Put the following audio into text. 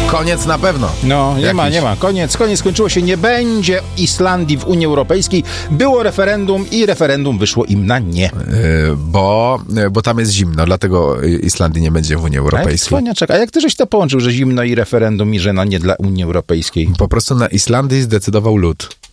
Koniec na pewno. No, nie ma. Koniec, skończyło się. Nie będzie Islandii w Unii Europejskiej. Było referendum i referendum wyszło im na nie. Bo tam jest zimno, dlatego Islandii nie będzie w Unii Europejskiej. A jak ty żeś to połączył, że zimno i referendum i że nie dla Unii Europejskiej? Po prostu na Islandii zdecydował lud.